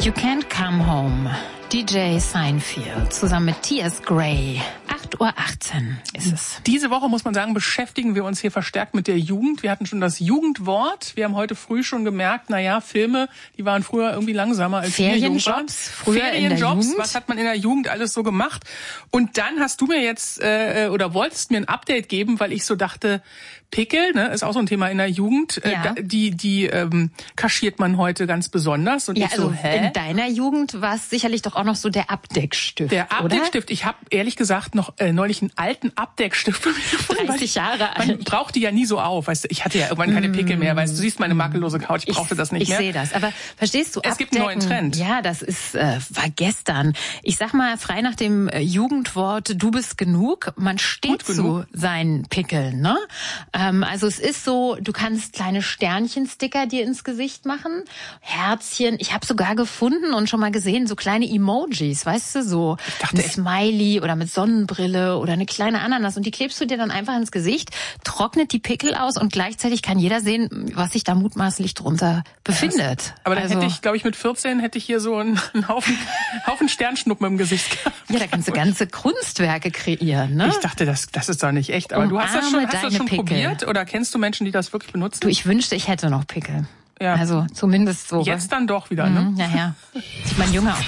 You Can't Come Home. DJ Seinfeld zusammen mit T.S. Gray. 8:18 Uhr ist es. Diese Woche, muss man sagen, beschäftigen wir uns hier verstärkt mit der Jugend. Wir hatten schon das Jugendwort. Wir haben heute früh schon gemerkt, Filme, die waren früher irgendwie langsamer als wir jung waren. Ferienjobs, was hat man in der Jugend alles so gemacht? Und dann hast du mir jetzt, oder wolltest mir ein Update geben, weil ich so dachte, Pickel, ist auch so ein Thema in der Jugend. Ja. Die kaschiert man heute ganz besonders. Und Ja, ich so, in deiner Jugend war es sicherlich doch auch noch so der Abdeckstift, Der Abdeckstift. Oder? Ich habe ehrlich gesagt noch neulich einen alten Abdeckstift von mir gefunden. 30 Jahre alt. Man braucht die ja nie so auf. Weißt du, ich hatte ja irgendwann keine Pickel mehr. Weißt du, siehst meine makellose Haut. Ich brauchte das nicht mehr. Ich sehe das. Aber verstehst du, es gibt einen neuen Trend. Ja, das ist war gestern. Ich sag mal frei nach dem Jugendwort, du bist genug. Man steht zu seinen Pickeln, ne? Also es ist so, du kannst kleine Sternchen-Sticker dir ins Gesicht machen, Herzchen. Ich habe sogar gefunden und schon mal gesehen, so kleine Emojis, weißt du, so ein Smiley oder mit Sonnenbrille oder eine kleine Ananas. Und die klebst du dir dann einfach ins Gesicht, trocknet die Pickel aus und gleichzeitig kann jeder sehen, was sich da mutmaßlich drunter befindet. Aber dann hätte ich, glaube ich, mit 14 hätte ich hier so einen Haufen Sternschnuppen im Gesicht gehabt. Ja, da kannst du ganze Kunstwerke kreieren, ne? Ich dachte, das ist doch nicht echt. Aber du hast das schon probiert? Oder kennst du Menschen, die das wirklich benutzen? Du, ich wünschte, ich hätte noch Pickel. Ja. Also zumindest so. Jetzt dann doch wieder, ne? Naja, sieht man jünger aus.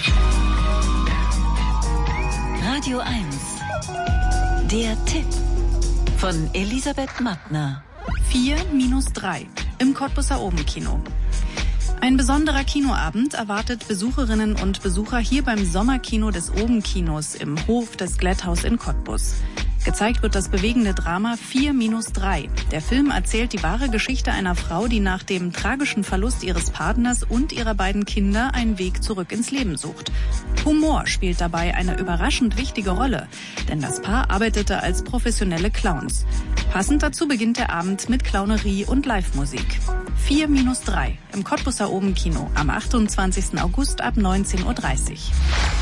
Radio 1. Der Tipp von Elisabeth Mattner. 4-3 im Cottbuser Obenkino. Ein besonderer Kinoabend erwartet Besucherinnen und Besucher hier beim Sommerkino des Obenkinos im Hof des Glätthaus in Cottbus. Gezeigt wird das bewegende Drama 4-3. Der Film erzählt die wahre Geschichte einer Frau, die nach dem tragischen Verlust ihres Partners und ihrer beiden Kinder einen Weg zurück ins Leben sucht. Humor spielt dabei eine überraschend wichtige Rolle, denn das Paar arbeitete als professionelle Clowns. Passend dazu beginnt der Abend mit Clownerie und Live-Musik. 4-3 im Cottbuser Obenkino am 28. August ab 19:30 Uhr.